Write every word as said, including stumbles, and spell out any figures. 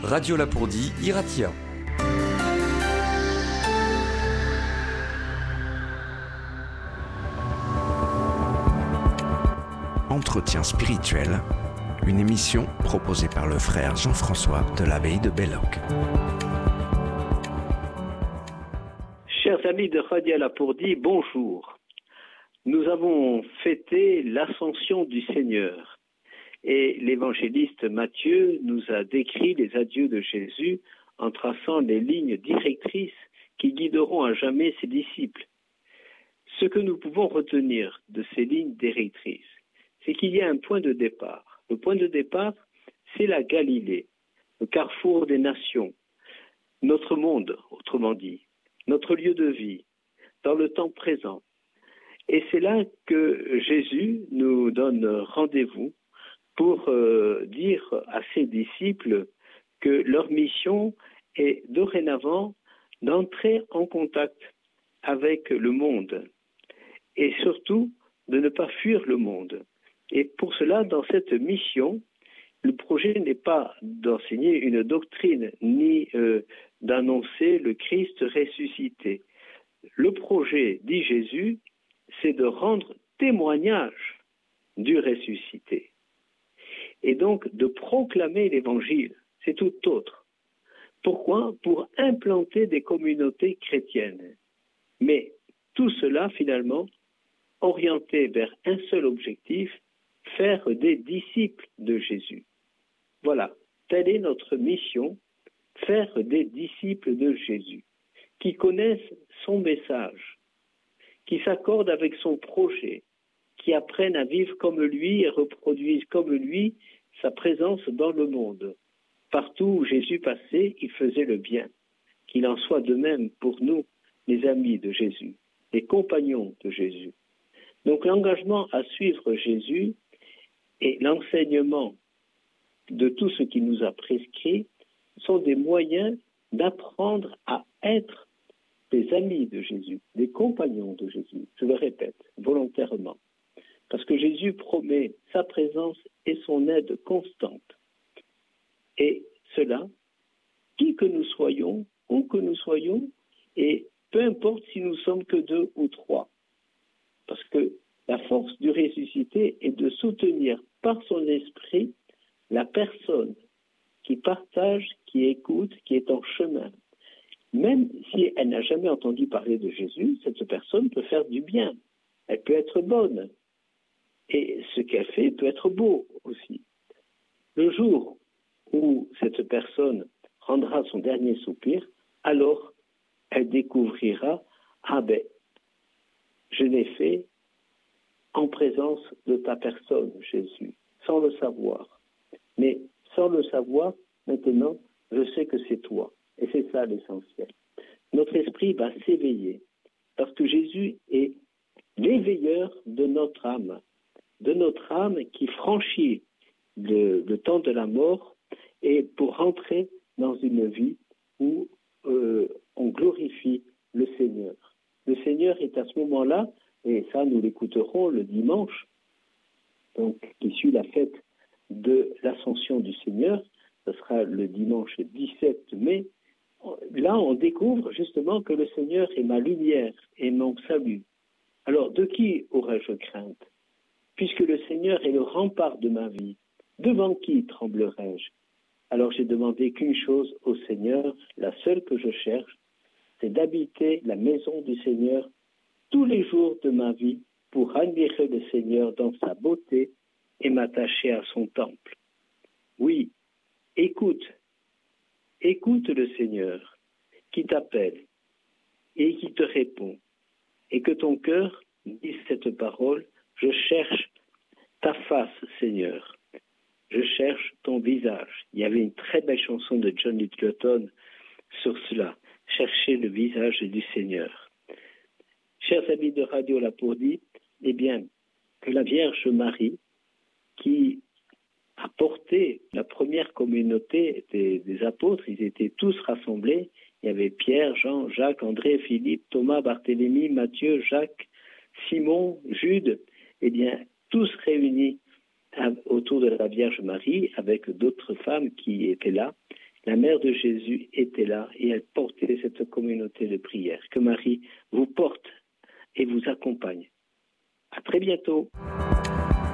Radio Lapourdie, Iratia. Entretien spirituel, une émission proposée par le frère Jean-François de l'abbaye de Belloc. Chers amis de Radio Lapourdie, bonjour. Nous avons fêté l'ascension du Seigneur et l'évangéliste Matthieu nous a décrit les adieux de Jésus en traçant les lignes directrices qui guideront à jamais ses disciples. Ce que nous pouvons retenir de ces lignes directrices, c'est qu'il y a un point de départ. Le point de départ, c'est la Galilée, le carrefour des nations, notre monde, autrement dit, notre lieu de vie, dans le temps présent. Et c'est là que Jésus nous donne rendez-vous pour euh, dire à ses disciples que leur mission est dorénavant d'entrer en contact avec le monde et surtout de ne pas fuir le monde. Et pour cela, dans cette mission, le projet n'est pas d'enseigner une doctrine ni euh, d'annoncer le Christ ressuscité. Le projet, dit Jésus, c'est de rendre témoignage du ressuscité. Et donc de proclamer l'évangile, c'est tout autre. Pourquoi ? Pour implanter des communautés chrétiennes. Mais tout cela, finalement, orienté vers un seul objectif, faire des disciples de Jésus. Voilà, telle est notre mission, faire des disciples de Jésus, qui connaissent son message, qui s'accordent avec son projet, qui apprennent à vivre comme lui et reproduisent comme lui sa présence dans le monde. Partout où Jésus passait, il faisait le bien. Qu'il en soit de même pour nous, les amis de Jésus, les compagnons de Jésus. Donc l'engagement à suivre Jésus et l'enseignement de tout ce qu'il nous a prescrit sont des moyens d'apprendre à être des amis de Jésus, des compagnons de Jésus. Je le répète, volontairement. Parce que Jésus promet sa présence et son aide constante. Et cela, qui que nous soyons, où que nous soyons, et peu importe si nous sommes que deux ou trois. Parce que la force du ressuscité est de soutenir par son esprit la personne qui partage, qui écoute, qui est en chemin. Même si elle n'a jamais entendu parler de Jésus, cette personne peut faire du bien. Elle peut être bonne. Et ce qu'elle fait peut être beau aussi. Le jour où cette personne rendra son dernier soupir, alors elle découvrira, ah ben, je l'ai fait en présence de ta personne, Jésus, sans le savoir. Mais sans le savoir, maintenant, je sais que c'est toi. Et c'est ça l'essentiel. Notre esprit va s'éveiller, parce que Jésus est l'éveilleur de notre âme, de notre âme qui franchit le, le temps de la mort et pour rentrer dans une vie où euh, on glorifie le Seigneur. Le Seigneur est à ce moment-là, et ça nous l'écouterons le dimanche, donc qui suit la fête de l'Ascension du Seigneur, ce sera le dimanche dix-sept mai. Là, on découvre justement que le Seigneur est ma lumière et mon salut. Alors, de qui aurais-je crainte ? Puisque le Seigneur est le rempart de ma vie, devant qui tremblerais-je ? Alors j'ai demandé qu'une chose au Seigneur, la seule que je cherche, c'est d'habiter la maison du Seigneur tous les jours de ma vie pour admirer le Seigneur dans sa beauté et m'attacher à son temple. Oui, écoute, écoute le Seigneur qui t'appelle et qui te répond, et que ton cœur dise cette parole, je cherche ta face, Seigneur, je cherche ton visage. Il y avait une très belle chanson de John Littleton sur cela, chercher le visage du Seigneur. Chers amis de Radio Lapourdie, eh bien, que la Vierge Marie, qui a porté la première communauté des, des apôtres, ils étaient tous rassemblés, il y avait Pierre, Jean, Jacques, André, Philippe, Thomas, Barthélemy, Matthieu, Jacques, Simon, Jude, eh bien, tous réunis autour de la Vierge Marie, avec d'autres femmes qui étaient là, La mère de Jésus était là et elle portait cette communauté de prière. Que Marie vous porte et vous accompagne. À très bientôt.